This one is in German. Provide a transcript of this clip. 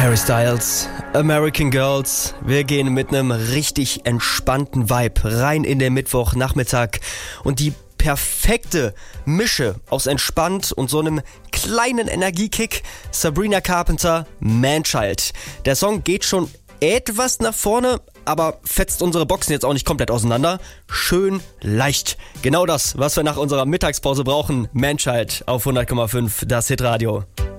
Harry Styles, American Girls. Wir gehen mit einem richtig entspannten Vibe rein in den Mittwochnachmittag und die perfekte Mische aus entspannt und so einem kleinen Energiekick. Sabrina Carpenter, Manchild. Der Song geht schon etwas nach vorne, aber fetzt unsere Boxen jetzt auch nicht komplett auseinander. Schön leicht. Genau das, was wir nach unserer Mittagspause brauchen. Manchild auf 100,5, das Hitradio.